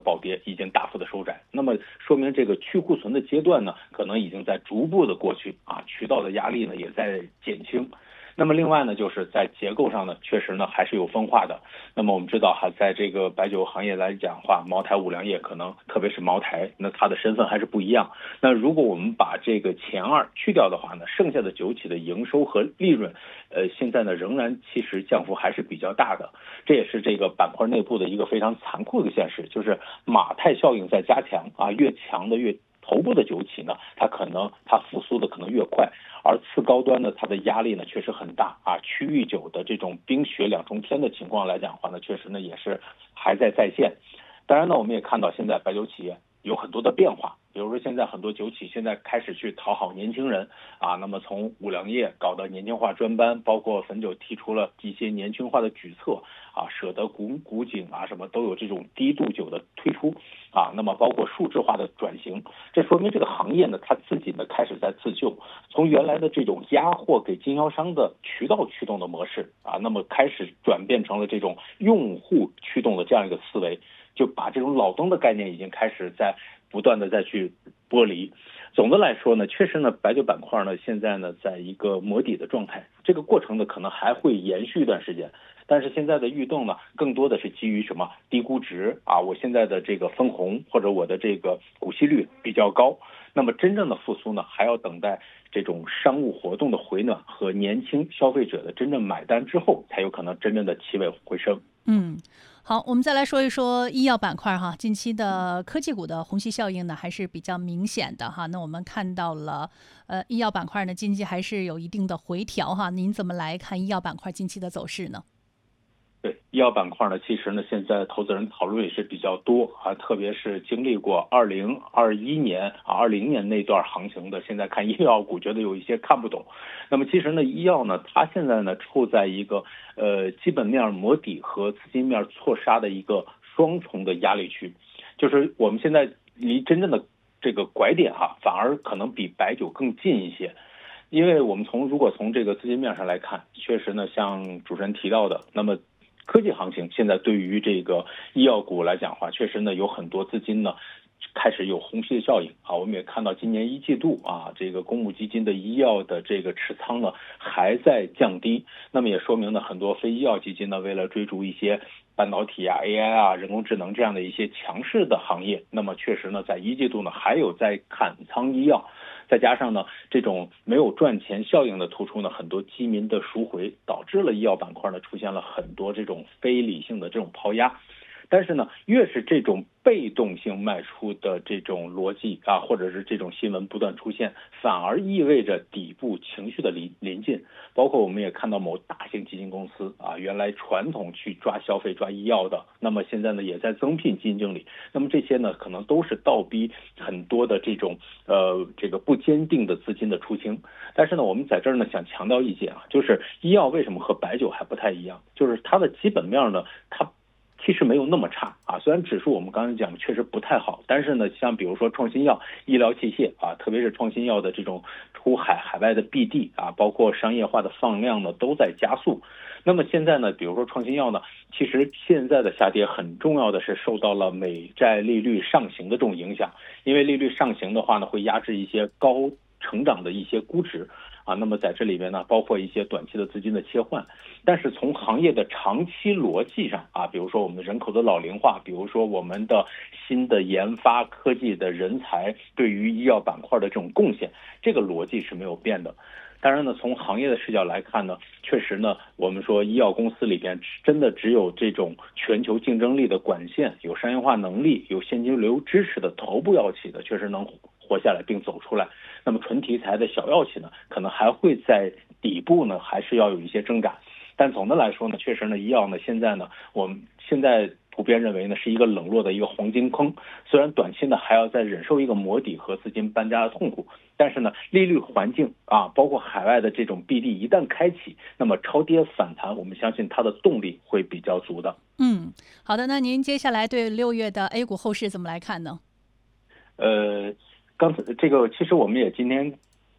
暴跌已经大幅的收窄，那么说明这个去库存的阶段呢，可能已经在逐步的过去啊，渠道的压力呢也在减轻。那么另外呢，就是在结构上呢，确实呢还是有分化的。那么我们知道哈，在这个白酒行业来讲的话，茅台、五粮液可能特别是茅台，那它的身份还是不一样。那如果我们把这个前二去掉的话呢，剩下的酒企的营收和利润，现在呢仍然其实降幅还是比较大的。这也是这个板块内部的一个非常残酷的现实，就是马太效应在加强啊，越强的越头部的酒企呢，它复苏的可能越快，而次高端呢，它的压力呢确实很大啊。区域酒的这种冰雪两重天的情况来讲的话呢，确实呢也是还在线。当然呢，我们也看到现在白酒企业有很多的变化，比如说现在很多酒企现在开始去讨好年轻人啊，那么从五粮液搞到年轻化专班，包括汾酒提出了一些年轻化的举措啊，舍得古井啊什么都有这种低度酒的推出啊，那么包括数字化的转型，这说明这个行业呢它自己呢开始在自救，从原来的这种压货给经销商的渠道驱动的模式啊，那么开始转变成了这种用户驱动的这样一个思维。就把这种老东的概念已经开始在不断的再去剥离。总的来说呢，确实呢，白酒板块呢现在呢在一个磨底的状态，这个过程呢可能还会延续一段时间。但是现在的异动呢，更多的是基于什么低估值啊，我现在的这个分红或者我的这个股息率比较高。那么真正的复苏呢，还要等待这种商务活动的回暖和年轻消费者的真正买单之后，才有可能真正的起死回生。 好，我们再来说一说医药板块哈。近期的科技股的虹吸效应呢，还是比较明显的哈。那我们看到了，医药板块呢近期还是有一定的回调哈。您怎么来看医药板块近期的走势呢？ 对，医药板块呢，其实呢，现在投资人讨论也是比较多啊，特别是经历过2021年啊20年那段行情的，现在看医药股觉得有一些看不懂。那么其实呢，医药呢，它现在呢处在一个基本面磨底和资金面错杀的一个双重的压力区，就是我们现在离真正的这个拐点哈，反而可能比白酒更近一些。因为我们如果从这个资金面上来看，确实呢，像主持人提到的，那么科技行情现在对于这个医药股来讲的话，确实呢有很多资金呢开始有虹吸的效应啊。我们也看到今年一季度啊，这个公募基金的医药的这个持仓呢还在降低，那么也说明呢很多非医药基金呢为了追逐一些半导体啊、AI 啊、人工智能这样的一些强势的行业，那么确实呢在一季度呢还有在砍仓医药。再加上呢，这种没有赚钱效应的突出呢，很多基民的赎回，导致了医药板块呢出现了很多这种非理性的这种抛压。但是呢，越是这种被动性卖出的这种逻辑啊，或者是这种新闻不断出现，反而意味着底部情绪的临近。包括我们也看到某大型基金公司啊，原来传统去抓消费、抓医药的，那么现在呢也在增聘基金经理。那么这些呢，可能都是倒逼很多的这种这个不坚定的资金的出清。但是呢，我们在这儿呢想强调一点啊，就是医药为什么和白酒还不太一样，就是它的基本面呢，它其实没有那么差啊，虽然指数我们刚才讲确实不太好，但是呢，像比如说创新药、医疗器械啊，特别是创新药的这种出海外的 BD 啊，包括商业化的放量呢，都在加速。那么现在呢，比如说创新药呢，其实现在的下跌很重要的是受到了美债利率上行的这种影响，因为利率上行的话呢，会压制一些高成长的一些估值啊，那么在这里边呢，包括一些短期的资金的切换，但是从行业的长期逻辑上啊，比如说我们人口的老龄化，比如说我们的新的研发科技的人才对于医药板块的这种贡献，这个逻辑是没有变的。当然呢，从行业的视角来看呢，确实呢，我们说医药公司里边真的只有这种全球竞争力的管线、有商业化能力、有现金流支持的头部药企的，确实能活下来并走出来。那么纯题材的小药企呢，可能还会在底部呢，还是要有一些挣扎。但总的来说呢，确实呢，医药呢，现在呢，我们现在普遍认为呢，是一个冷落的一个黄金坑。虽然短期呢还要再忍受一个磨底和资金搬家的痛苦，但是呢，利率环境啊，包括海外的这种 BD 一旦开启，那么超跌反弹，我们相信它的动力会比较足的。 好的，那您接下来对6月的 A 股后市怎么来看呢？ 刚才这个其实我们也今天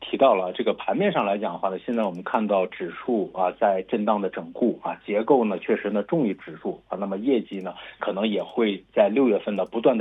提到了这个盘面上来讲的话呢，现在我们看到指数在震荡的整固结构呢确实呢重于指数那么业绩呢可能也会在6月份呢不断的